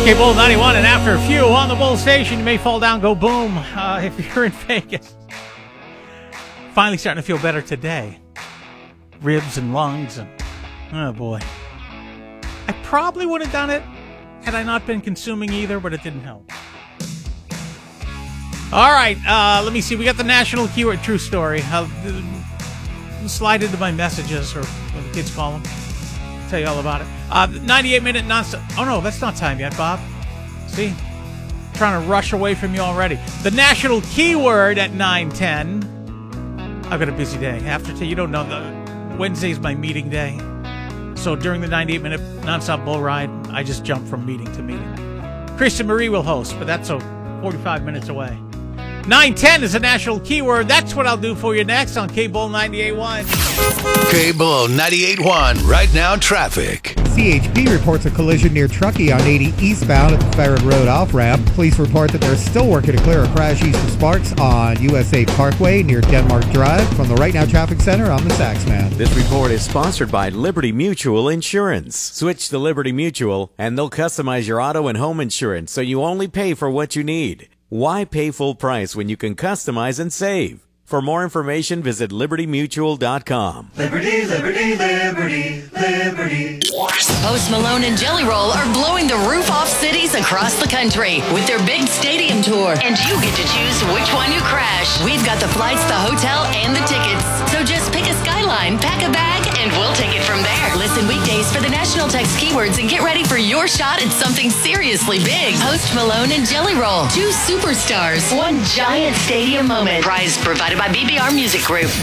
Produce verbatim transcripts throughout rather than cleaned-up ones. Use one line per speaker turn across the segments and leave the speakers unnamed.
K Bull ninety-one, and after a few on the Bull station, you may fall down, go boom. Uh, if you're in Vegas, finally starting to feel better today. Ribs and lungs, and oh boy. I probably would have done it had I not been consuming either, but it didn't help. All right, uh, let me see. We got the national keyword true story. I'll uh, slide into my messages, or what the kids call them. I'll tell you all about it. Uh, ninety-eight minute nonstop. Oh no, that's not time yet, Bob. See, trying to rush away from you already. The national keyword at nine ten. I've got a busy day. After t- you don't know, the Wednesday's my meeting day. So during the ninety-eight minute nonstop bull ride, I just jump from meeting to meeting. Kristen Marie will host, but that's so forty-five minutes away. nine ten is a national keyword. That's what I'll do for you next on K Bull ninety-eight point one.
K Bull ninety-eight point one. Right now, traffic.
C H P reports a collision near Truckee on eighty eastbound at the Farron Road off-ramp. Police report that they're still working to clear a crash east of Sparks on U S A Parkway near Denmark Drive. From the Right Now Traffic Center, I'm the Saxman.
This report is sponsored by Liberty Mutual Insurance. Switch to Liberty Mutual, and they'll customize your auto and home insurance so you only pay for what you need. Why pay full price when you can customize and save? For more information, visit liberty mutual dot com.
Liberty, liberty, liberty, liberty.
Post Malone and Jelly Roll are blowing the roof off cities across the country with their big stadium tour. And you get to choose which one you crash. We've got the flights, the hotel, and the tickets. So just pick a skyline, pack a bag, and we'll take it from there. Listen weekdays for the national text keywords and get ready for your shot at something seriously big. Post Malone and Jelly Roll. Two superstars. One giant stadium moment. Prize provided by B B R Music Group.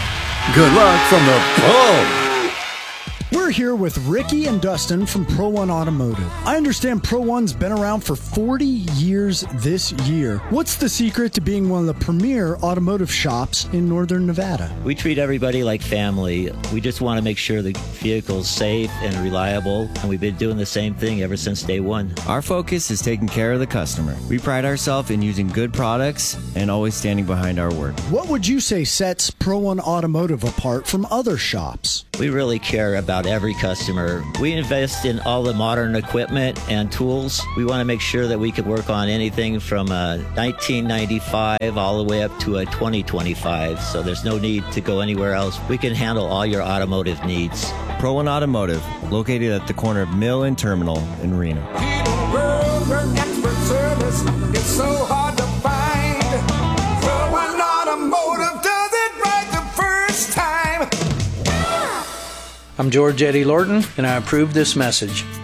Good luck from the Bull.
We're here with Ricky and Dustin from Pro One Automotive. I understand Pro One's been around for forty years this year. What's the secret to being one of the premier automotive shops in Northern Nevada?
We treat everybody like family. We just want to make sure the vehicle's safe and reliable, and we've been doing the same thing ever since day one.
Our focus is taking care of the customer. We pride ourselves in using good products and always standing behind our word.
What would you say sets Pro One Automotive apart from other shops?
We really care about every customer. We invest in all the modern equipment and tools. We want to make sure that we can work on anything from a nineteen ninety-five all the way up to a twenty twenty-five, so there's no need to go anywhere else. We can handle all your automotive needs.
Pro One Automotive, located at the corner of Mill and Terminal in Reno.
Expert service, it's so hard to find. Pro One Automotive does it right the first time.
I'm George Eddie Lorton, and I approve this message.